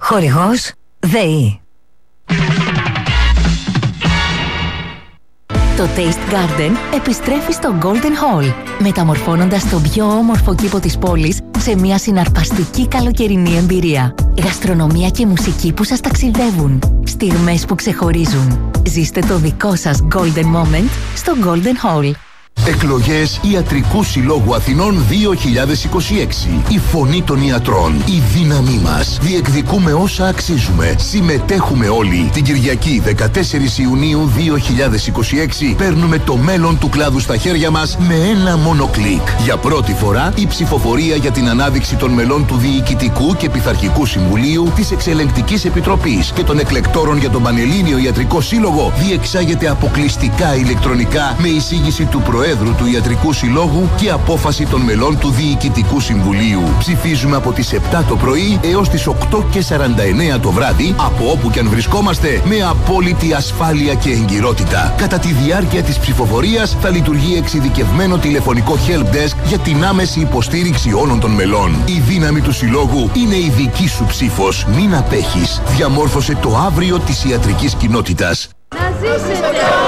Χορηγός ΔΕΗ. Το Taste Garden επιστρέφει στο Golden Hall, μεταμορφώνοντας τον πιο όμορφο κήπο της πόλης σε μια συναρπαστική καλοκαιρινή εμπειρία. Γαστρονομία και μουσική που σας ταξιδεύουν. Στιγμές που ξεχωρίζουν. Ζήστε το δικό σας Golden Moment στο Golden Hall. Εκλογές Ιατρικού Συλλόγου Αθηνών 2026. Η φωνή των ιατρών. Η δύναμή μας. Διεκδικούμε όσα αξίζουμε. Συμμετέχουμε όλοι. Την Κυριακή 14 Ιουνίου 2026 παίρνουμε το μέλλον του κλάδου στα χέρια μας με ένα μόνο κλικ. Για πρώτη φορά η ψηφοφορία για την ανάδειξη των μελών του Διοικητικού και Πειθαρχικού Συμβουλίου, της Εξελεγκτικής Επιτροπής και των εκλεκτόρων για τον Πανελλήνιο Ιατρικό Σύλλογο διεξάγεται αποκλειστικά ηλεκτρονικά με εισήγηση του Προέδρου του Ιατρικού Συλλόγου και απόφαση των μελών του Διοικητικού Συμβουλίου. Ψηφίζουμε από τις 7 το πρωί έως τις 8:49 το βράδυ, από όπου και αν βρισκόμαστε, με απόλυτη ασφάλεια και εγκυρότητα. Κατά τη διάρκεια της ψηφοφορίας θα λειτουργεί εξειδικευμένο τηλεφωνικό helpdesk για την άμεση υποστήριξη όλων των μελών. Η δύναμη του Συλλόγου είναι η δική σου ψήφος. Μην απέχεις. Διαμόρφωσε το αύριο της ιατρικής κοινότητας. Να ζήσετε!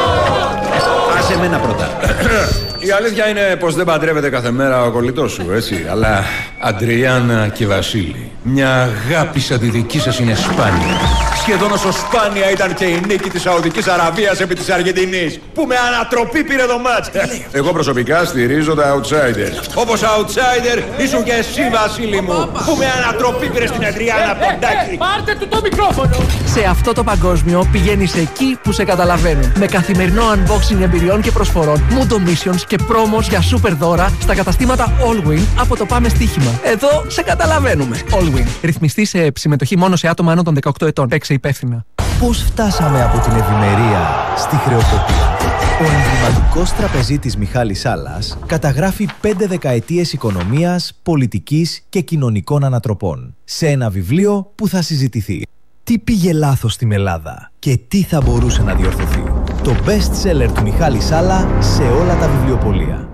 Άσε εμένα πρώτα. Η αλήθεια είναι πως δεν παντρεύεται κάθε μέρα ο κολλητός σου, έτσι. Αλλά Αντριάννα και Βασίλη, μια αγάπη σαν τη δική σας είναι σπάνια. Σχεδόν όσο σπάνια ήταν και η νίκη της Σαουδικής Αραβίας επί της Αργεντινής, που με ανατροπή πήρε το μάτς. Εγώ προσωπικά στηρίζω τα outsiders. Όπως outsider ήσουν και εσύ, Βασίλη μου, που με ανατροπή πήρε στην Αντριάννα Ποντάκη. Πάρτε του το μικρόφωνο! Σε αυτό το παγκόσμιο πηγαίνεις εκεί που σε καταλαβαίνουν. Με καθημερινό unboxing εμπειριών και προσφορών, Mundo Missions και promos για super δώρα στα καταστήματα Allwin από το Πάμε Στοίχημα. Εδώ σε καταλαβαίνουμε. Allwin. Ρυθμιστή σε συμμετοχή μόνο σε άτομα άνω των 18 ετών. Παίξε υπεύθυνα. Πώς φτάσαμε από την ευημερία στη χρεοκοπία? Ο εμβληματικός τραπεζίτης Μιχάλης Σάλλας καταγράφει 5 δεκαετίες οικονομίας, πολιτικής και κοινωνικών ανατροπών σε ένα βιβλίο που θα συζητηθεί. Τι πήγε λάθος στην Ελλάδα και τι θα μπορούσε να διορθωθεί? Το best seller του Μιχάλη Σάλλα σε όλα τα βιβλιοπωλεία.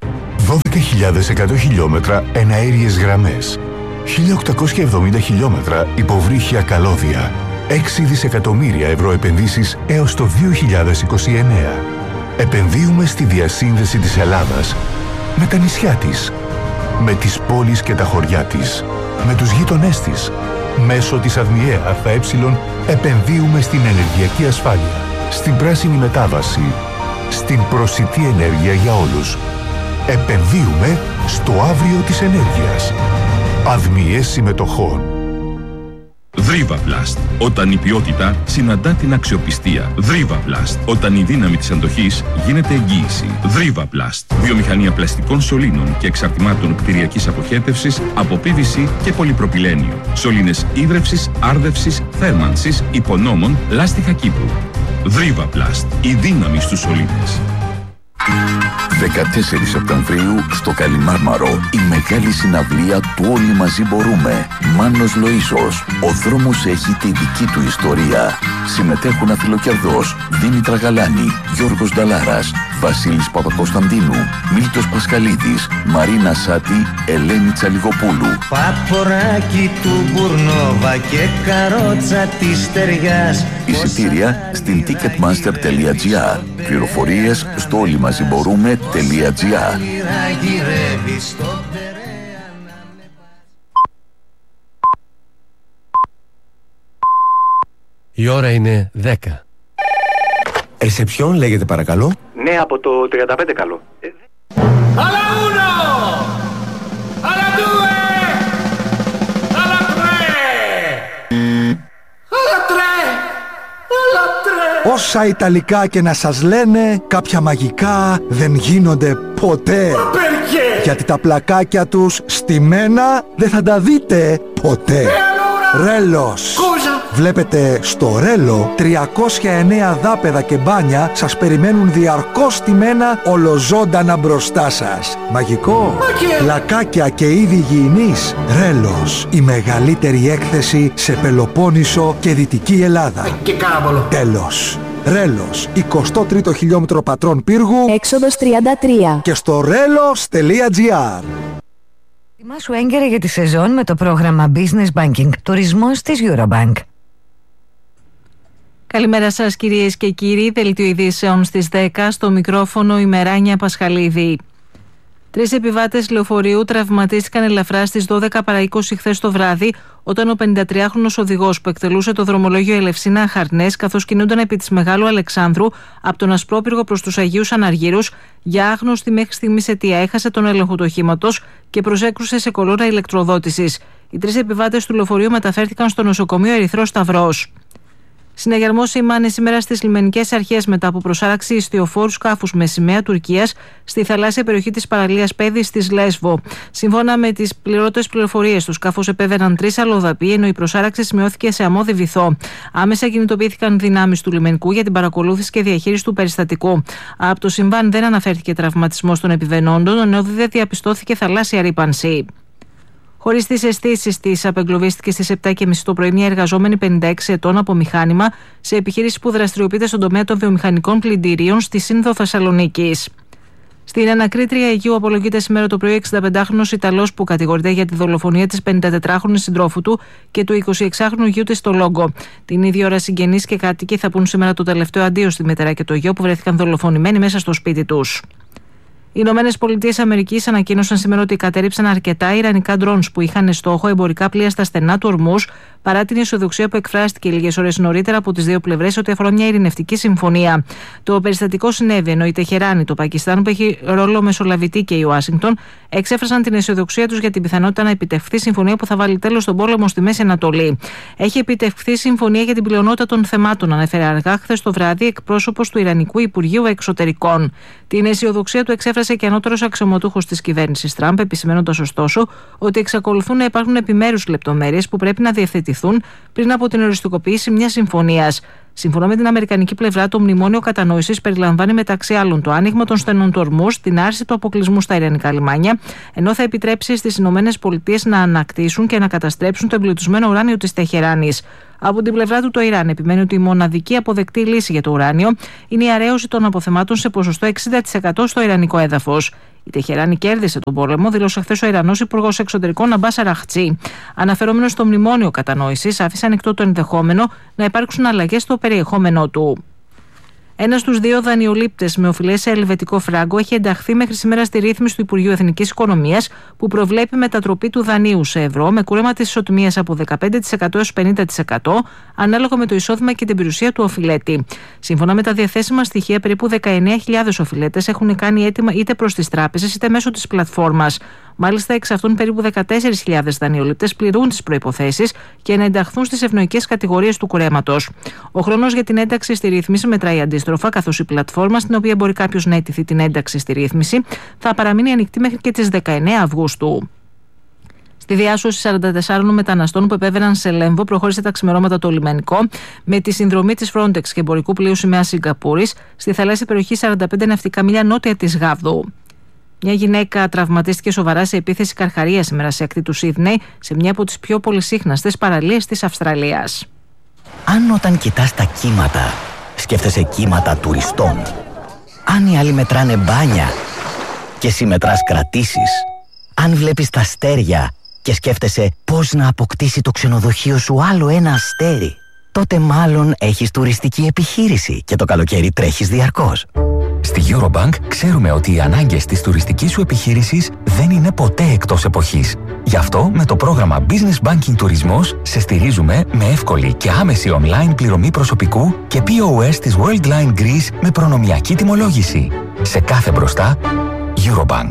12.100 χιλιόμετρα εναέριες γραμμές, 1.870 χιλιόμετρα υποβρύχια καλώδια, 6 δισεκατομμύρια ευρώ επενδύσεις έως το 2029. Επενδύουμε στη διασύνδεση της Ελλάδας με τα νησιά της, με τις πόλεις και τα χωριά της, με τους γείτονές της. Μέσω της ΑΔΜΙΕ ΑΕ επενδύουμε στην ενεργειακή ασφάλεια, στην πράσινη μετάβαση, στην προσιτή ενέργεια για όλους. Επενδύουμε στο αύριο της ενέργειας. ΑΔΜΙΕ συμμετοχών. Δρίβαβλαστ. Όταν η ποιότητα συναντά την αξιοπιστία. Δρίβαβλαστ. Όταν η δύναμη της αντοχής γίνεται εγγύηση. Δρίβαβλαστ. Βιομηχανία πλαστικών σωλήνων και εξαρτημάτων κτηριακής αποχέτευσης από PVC και πολυπροπυλένιο. Σωλήνες ίδρευσης, άρδευσης, θέρμανσης, υπονόμων, λάστιχα Κύπρου. Δρίβαβλαστ. Η δύναμη στους σωλήνες. 14 Σεπτεμβρίου στο Καλιμάρμαρο η μεγάλη συναυλία του Όλοι Μαζί Μπορούμε. Μάνος Λοΐσος. Ο δρόμος έχει τη δική του ιστορία. Συμμετέχουν Αθηλοκερδός, Δήμητρα Γαλάνη, Γιώργος Νταλάρας, Βασίλης Παπακοσταντίνου, Μίλτος Πασχαλίδης, Μαρίνα Σάτη, Ελένη Τσαλιγοπούλου. Παποράκι του Μπουρνόβα και καρότσα της Στεριάς. Εισιτήρια στην ticketmaster.gr. Πληροφορίες στο όλοιμαζιμπορούμε.gr. Η ώρα είναι 10. Ρεσεψιόν λέγεται παρακαλώ. Ναι, από το 35 καλό. Αλλά uno! Αλλά due! Αλλά tre! Αλλά tre! Αλλά tre! Όσα Ιταλικά και να σας λένε, κάποια μαγικά δεν γίνονται ποτέ. Γιατί τα πλακάκια τους στημένα δεν θα τα δείτε ποτέ. Ρέλος. Βλέπετε στο Ρέλο 309 δάπεδα και μπάνια σας περιμένουν διαρκώς στημένα ολοζώντανα μπροστά σας. Μαγικό. Πλακάκια και είδη υγιεινής. Ρέλος. Η μεγαλύτερη έκθεση σε Πελοπόννησο και Δυτική Ελλάδα. Τέλος. Ρέλος, 23ο χιλιόμετρο Πατρών Πύργου, έξοδος 33 και στο relos.gr. Ετοιμάσου έγκαιρα για τη σεζόν με το πρόγραμμα Business Banking Τουρισμός της Eurobank. Καλημέρα σας κυρίες και κύριοι, δελτίο ειδήσεων στις 10, στο μικρόφωνο η Μεράνια Πασχαλίδη. 3 επιβάτες λεωφορείου τραυματίστηκαν ελαφρά στις 12 παρά 20 χθες το βράδυ, όταν ο 53χρονος οδηγός που εκτελούσε το δρομολόγιο Ελευσίνα Χαρνές, καθώς κινούνταν επί της Μεγάλου Αλεξάνδρου από τον Ασπρόπυργο προς τους Αγίους Αναργύρους, για άγνωστη μέχρι στιγμής αιτία έχασε τον έλεγχο του οχήματος και προσέκρουσε σε κολόνα ηλεκτροδότησης. Οι 3 επιβάτες του λεωφορείου μεταφέρθηκαν στο νοσοκομείο Ερυθρός Σταυρός. Συναγερμός σημάνει σήμερα στις λιμενικές αρχές μετά από προσάραξη ιστιοφόρου σκάφους με σημαία Τουρκίας στη θαλάσσια περιοχή της παραλίας Πέδης της Λέσβο. Σύμφωνα με τις πληρωτές πληροφορίες, το σκάφος επέβαιναν 3 αλλοδαποί, ενώ η προσάραξη σημειώθηκε σε αμμώδη βυθό. Άμεσα κινητοποιήθηκαν δυνάμεις του λιμενικού για την παρακολούθηση και διαχείριση του περιστατικού. Από το συμβάν δεν αναφέρθηκε τραυματισμός των επιβαινόντων, ενώ δεν διαπιστώθηκε θαλάσσια ρύπανση. Χωρίς τις αισθήσεις της, απεγκλωβίστηκε στις 7.30 το πρωί μια εργαζόμενη 56 ετών από μηχάνημα σε επιχείρηση που δραστηριοποιείται στον τομέα των βιομηχανικών πλυντηρίων στη Σύνδο Θεσσαλονίκης. Στην ανακρίτρια Αιγαίου απολογείται σήμερα το πρωί 65χρονος Ιταλός που κατηγορείται για τη δολοφονία της 54χρονης συντρόφου του και του 26χρονου γιού της στο Λόγκο. Την ίδια ώρα συγγενείς και κάτοικοι θα πούν σήμερα το τελευταίο αντίο στη μητέρα και το γιο που βρέθηκαν δολοφονημένοι μέσα στο σπίτι τους. Οι ΗΠΑ ανακοίνωσαν σήμερα ότι κατέρριψαν αρκετά ιρανικά ντρόουνς που είχαν στόχο εμπορικά πλοία στα στενά του Ορμούζ, παρά την αισιοδοξία που εκφράστηκε λίγες ώρες νωρίτερα από τις δύο πλευρές ότι αφορά μια ειρηνευτική συμφωνία. Το περιστατικό συνέβη ενώ η Τεχεράνη, το Πακιστάν που έχει ρόλο μεσολαβητή και η Ουάσιγκτον εξέφρασαν την αισιοδοξία τους για την πιθανότητα να επιτευχθεί συμφωνία που θα βάλει τέλος στον πόλεμο στη Μέση Ανατολή. Έχει επιτευχθεί συμφωνία για την πλειονότητα των θεμάτων, ανέφερε αργά χθες το βράδυ εκπρόσωπος του Ιρανικού Υπουργείου Εξωτερικών. Την αισιοδοξία του εξέφρασε και ανώτερος αξιωματούχος της κυβέρνησης Τραμπ, επισημαίνοντας ωστόσο ότι εξακολουθούν να υπάρχουν επιμέρους λεπτομέρειες που πρέπει να διευθετηθούν πριν από την οριστικοποίηση μιας συμφωνίας. Σύμφωνα με την αμερικανική πλευρά, το μνημόνιο κατανόησης περιλαμβάνει μεταξύ άλλων το άνοιγμα των στενών του Ορμούζ, την άρση του αποκλεισμού στα ιρανικά λιμάνια, ενώ θα επιτρέψει στις ΗΠΑ να ανακτήσουν και να καταστρέψουν το εμπλουτισμένο ουράνιο της Τεχεράνης. Από την πλευρά του, το Ιράν επιμένει ότι η μοναδική αποδεκτή λύση για το ουράνιο είναι η αραίωση των αποθεμάτων σε ποσοστό 60% στο ιρανικό έδαφος. Η Τεχεράνη κέρδισε τον πόλεμο, δήλωσε χθες ο Ιρανός Υπουργός Εξωτερικών Αμπάς Αραχτσί. Αναφερόμενος στο μνημόνιο κατανόησης, άφησε ανοιχτό το ενδεχόμενο να υπάρξουν αλλαγές στο περιεχόμενό του. Ένας στους 2 δανειολήπτες με οφειλές σε ελβετικό φράγκο έχει ενταχθεί μέχρι σήμερα στη ρύθμιση του Υπουργείου Εθνικής Οικονομίας που προβλέπει μετατροπή του δανείου σε ευρώ με κούρεμα της ισοτιμίας από 15% έως 50% ανάλογα με το εισόδημα και την περιουσία του οφειλέτη. Σύμφωνα με τα διαθέσιμα στοιχεία, περίπου 19.000 οφειλέτες έχουν κάνει αίτημα είτε προς τις τράπεζες είτε μέσω της πλατφόρμας. Μάλιστα, εξ αυτών περίπου 14.000 δανειολήπτες πληρούν τις προϋποθέσεις και να ενταχθούν στις ευνοϊκές κατηγορίες του κουρέματος. Ο χρόνος για την ένταξη στη ρύθμιση μετράει αντίστροφα, καθώς η πλατφόρμα στην οποία μπορεί κάποιος να αιτηθεί την ένταξη στη ρύθμιση θα παραμείνει ανοιχτή μέχρι και τις 19 Αυγούστου. Στη διάσωση 44 μεταναστών που επέβαιναν σε Λέμβο προχώρησε τα ξημερώματα το λιμενικό με τη συνδρομή της Frontex και εμπορικού πλοίου σημαίας Σιγκαπούρης στη θαλάσσια περιοχή 45 ναυτικά μίλια νότια της Γάβδου. Μια γυναίκα τραυματίστηκε σοβαρά σε επίθεση καρχαρίας σήμερα σε ακτή του Σίδνεϊ, σε μια από τις πιο πολυσύχναστες παραλίες της Αυστραλίας. Αν όταν κοιτάς τα κύματα, σκέφτεσαι κύματα τουριστών. Αν οι άλλοι μετράνε μπάνια και εσύ μετράς κρατήσεις. Αν βλέπεις τα αστέρια και σκέφτεσαι πώς να αποκτήσει το ξενοδοχείο σου άλλο ένα αστέρι, τότε μάλλον έχεις τουριστική επιχείρηση και το καλοκαίρι τρέχεις διαρκώς. Στη Eurobank ξέρουμε ότι οι ανάγκες της τουριστικής σου επιχείρησης δεν είναι ποτέ εκτός εποχής. Γι' αυτό με το πρόγραμμα Business Banking Τουρισμός σε στηρίζουμε με εύκολη και άμεση online πληρωμή προσωπικού και POS της Worldline Greece με προνομιακή τιμολόγηση. Σε κάθε μπροστά, Eurobank.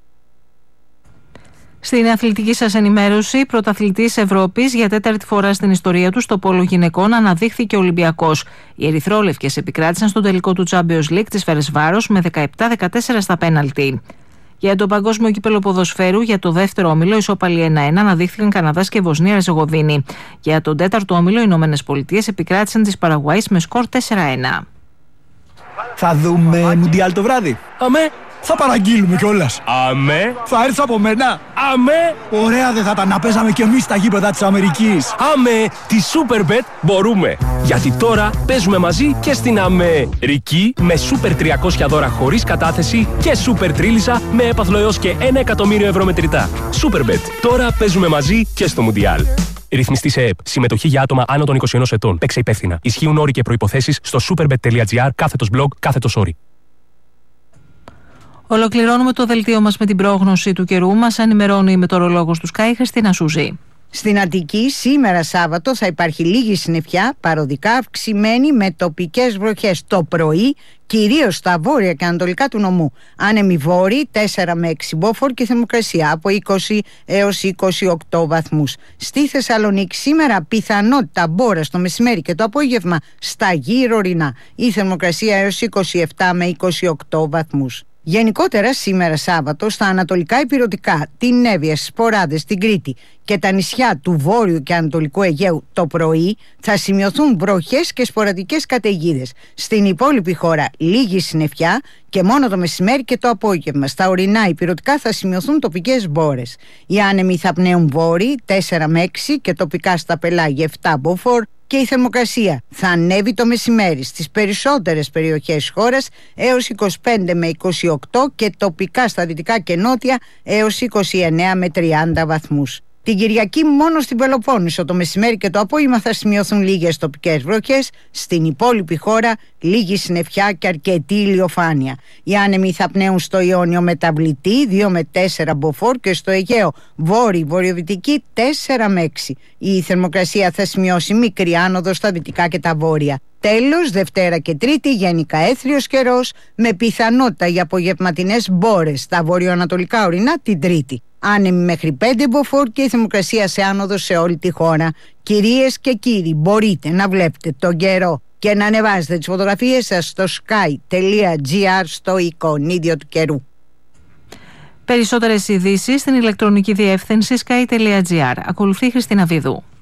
Στην αθλητική σας ενημέρωση, πρωταθλητής Ευρώπης για 4η φορά στην ιστορία του στο πόλο γυναικών αναδείχθηκε Ολυμπιακός. Οι ερυθρόλευκες επικράτησαν στον τελικό του Champions League της Φερεσβάρος με 17-14 στα πέναλτι. Για το παγκόσμιο κύπελλο ποδοσφαίρου, για το δεύτερο όμιλο, ισόπαλοι 1-1 αναδείχθηκαν Καναδάς και Βοσνία Ερζεγοβίνη. Για τον τέταρτο όμιλο, οι Ηνωμένες Πολιτείες επικράτησαν της Παραγουάης με σκορ 4-1. Θα δούμε Μουντιάλ το βράδυ. Αμέ, Θα παραγγείλουμε κιόλας. Αμέ. Θα έρθεις από μένα. Αμέ. Ωραία δεν θα τα να παίζαμε κι εμείς στα γήπεδα της Αμερικής. Αμέ. Τη Superbet μπορούμε. Γιατί τώρα παίζουμε μαζί και στην Αμερική με Super 300 δώρα χωρίς κατάθεση και Super Τρίλισσα με έπαθλο έως και 1 εκατομμύριο ευρώ μετρητά. Superbet. Τώρα παίζουμε μαζί και στο Μουντιάλ. Ρυθμιστή σε ΕΕΠ. Συμμετοχή για άτομα άνω των 21 ετών. Παίξε υπεύθυνα. Ισχύουν όροι και προϋποθέσεις στο superbet.gr/blog/όροι. Ολοκληρώνουμε το δελτίο μας με την πρόγνωση του καιρού. Μας ενημερώνει η μετεωρολόγος του Sky, Χριστίνα Σούζη. Στην Αττική σήμερα Σάββατο θα υπάρχει λίγη συννεφιά, παροδικά αυξημένη με τοπικές βροχές το πρωί, κυρίως στα βόρεια και ανατολικά του νομού. Άνεμοι βόρειοι 4 με 6 μποφόρ και θερμοκρασία από 20 έως 28 βαθμούς. Στη Θεσσαλονίκη σήμερα πιθανότητα μπόρας το μεσημέρι και το απόγευμα στα γύρω ορεινά. Η θερμοκρασία έως 27 με 28 βαθμούς. Γενικότερα σήμερα Σάββατο στα ανατολικά ηπειρωτικά, την Εύβοια, στις Ποράδες, την Κρήτη και τα νησιά του Βόρειου και Ανατολικού Αιγαίου το πρωί θα σημειωθούν βροχές και σποραδικές καταιγίδες. Στην υπόλοιπη χώρα λίγη συννεφιά και μόνο το μεσημέρι και το απόγευμα. Στα ορεινά ηπειρωτικά θα σημειωθούν τοπικές μπόρες. Οι άνεμοι θα πνέουν βόρειοι 4 με 6 και τοπικά στα πελάγια 7 μποφόρ. Και η θερμοκρασία θα ανέβει το μεσημέρι στις περισσότερες περιοχές της χώρας έως 25 με 28 και τοπικά στα δυτικά και νότια έως 29 με 30 βαθμούς. Την Κυριακή μόνο στην Πελοπόννησο το μεσημέρι και το απόγευμα θα σημειωθούν λίγες τοπικές βροχές. Στην υπόλοιπη χώρα λίγη συννεφιά και αρκετή ηλιοφάνεια. Οι άνεμοι θα πνέουν στο Ιόνιο μεταβλητή 2 με 4 μποφόρ και στο Αιγαίο βόρειο-βορειοδυτική 4 με 6. Η θερμοκρασία θα σημειώσει μικρή άνοδο στα δυτικά και τα βόρεια. Τέλος, Δευτέρα και Τρίτη γενικά έθριος καιρός με πιθανότητα για απογευματινές μπόρες στα βορειοανατολικά ορεινά την Τρίτη. Άνεμοι μέχρι 5 μποφόρ και η θερμοκρασία σε άνοδο σε όλη τη χώρα. Κυρίες και κύριοι, μπορείτε να βλέπετε τον καιρό και να ανεβάζετε τις φωτογραφίες σας στο sky.gr στο εικονίδιο του καιρού. Περισσότερες ειδήσεις στην ηλεκτρονική διεύθυνση sky.gr. Ακολουθεί η Χριστίνα Βίδου.